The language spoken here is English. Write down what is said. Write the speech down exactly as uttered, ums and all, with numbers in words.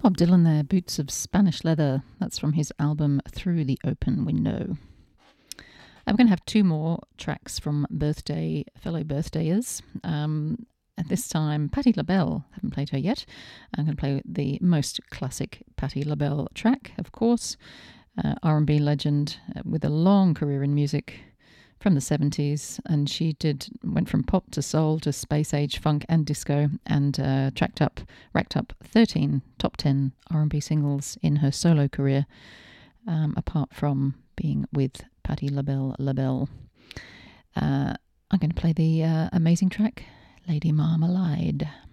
Bob Dylan there, Boots of Spanish Leather. That's from his album Through the Open Window. I'm going to have two more tracks from birthday fellow birthdayers. Um, at this time, Patti LaBelle. Haven't played her yet. I'm going to play the most classic Patti LaBelle track, of course. Uh, R and B legend uh, with a long career in music from the seventies, and she did went from pop to soul to space age funk and disco, and uh, tracked up, racked up thirteen top ten R and B singles in her solo career, um, apart from being with Patti LaBelle LaBelle. Uh, I'm going to play the uh, amazing track, Lady Marmalade.